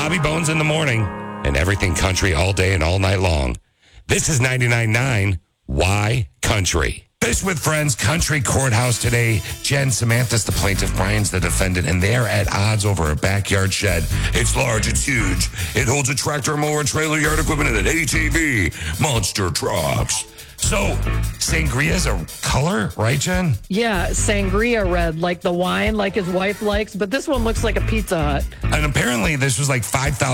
Bobby Bones in the morning and everything country all day and all night long. This is 99.9 Y Country. Fish with Friends Country Courthouse today. Jen, Samantha's the plaintiff, Brian's the defendant, and they're at odds over a backyard shed. It's large, it's huge. It holds a tractor, mower, trailer, yard equipment, and an ATV. Monster trucks. So, sangria's a color, right, Jen? Yeah, sangria red, like the wine, like his wife likes, but this one looks like a Pizza Hut. And apparently this was like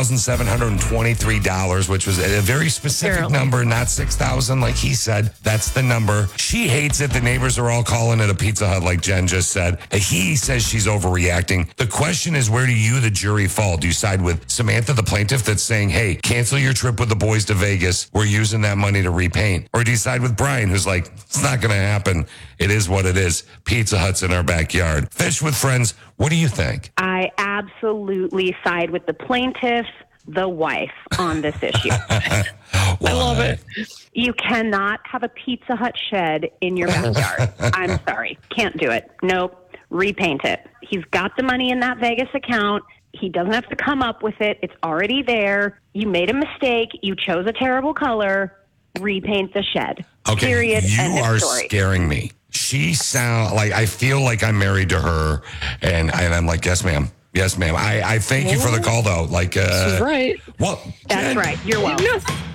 $5,723, which was a very specific number, not $6,000 like he said. That's the number. She hates it. The neighbors are all calling it a Pizza Hut, like Jen just said. He says she's overreacting. The question is, where do you, the jury, fall? Do you side with Samantha, the plaintiff, that's saying, hey, cancel your trip with the boys to Vegas. We're using that money to repaint. Or do you side with Brian, who's like, it's not going to happen. It is what it is. Pizza Hut's in our backyard. Fish with Friends, what do you think? I absolutely side with the plaintiff, the wife, on this issue. I love it. You cannot have a Pizza Hut shed in your backyard. I'm sorry. Can't do it. Nope. Repaint it. He's got the money in that Vegas account. He doesn't have to come up with it. It's already there. You made a mistake. You chose a terrible color. Repaint the shed. Okay, Period. you are scaring me. She sound like, I feel like I'm married to her, and I'm like, yes, ma'am. Yes, ma'am. I thank you for the call, though. Like, she's right. Well, That's Jen, right. You're welcome.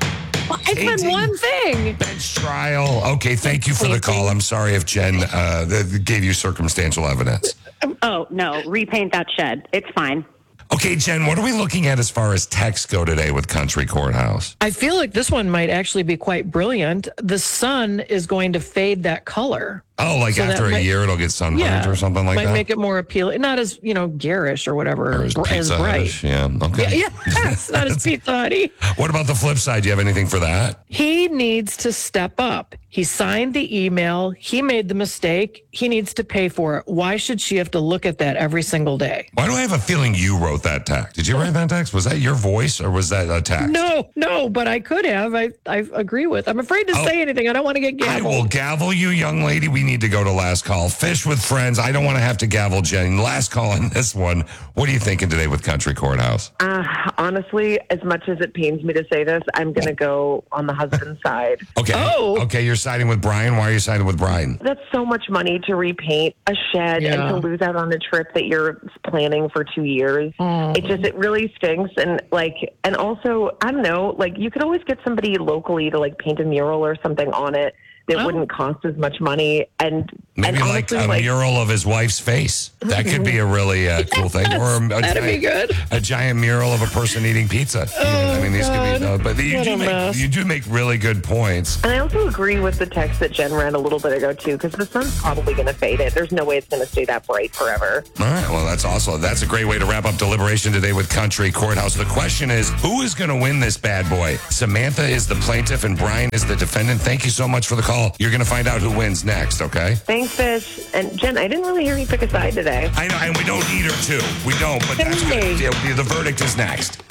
I said one thing. Bench trial. Okay, thank you for the call. I'm sorry if Jen gave you circumstantial evidence. Oh, no. Repaint that shed. It's fine. Okay, Jen, what are we looking at as far as texts go today with Country Courthouse? I feel like this one might actually be quite brilliant. The sun is going to fade that color. Oh, like so after a year, it'll get sunburned or something like that? Might make it more appealing. Not as, garish or whatever. Or as bright. Yeah, okay. Yes, not as Pizza Hut-y. What about the flip side? Do you have anything for that? He needs to step up. He signed the email. He made the mistake. He needs to pay for it. Why should she have to look at that every single day? Why do I have a feeling you wrote that text? Did you write that text? Was that your voice or was that a text? No, but I could have. I agree with. I'm afraid to say anything. I don't want to get gaveled. I will gavel you, young lady. We need to go to last call. Fish with Friends. I don't want to have to gavel Jen. Last call on this one. What are you thinking today with Country Courthouse? Honestly, as much as it pains me to say this, I'm going to go on the husband's side. Okay. Oh. Okay, you're siding with Brian. Why are you siding with Brian? That's so much money to repaint a shed and to lose out on a trip that you're planning for 2 years. It really stinks. And also, I don't know, you could always get somebody locally to paint a mural or something on it that wouldn't cost as much money. And maybe honestly, a mural of his wife's face. That could be a really cool thing. Or that'd be good. A giant mural of a person eating pizza. These could be. But you do make really good points. And I also agree with the text that Jen read a little bit ago too, because the sun's probably going to fade it. There's no way it's going to stay that bright forever. All right. Well, that's a great way to wrap up deliberation today with Country Courthouse. The question is, who is going to win this bad boy? Samantha is the plaintiff and Brian is the defendant. Thank you so much for the call. You're going to find out who wins next, okay? Thanks, Fish. And Jen, I didn't really hear you pick a side today. I know, and we don't need her to. We don't, but that's good. The verdict is next.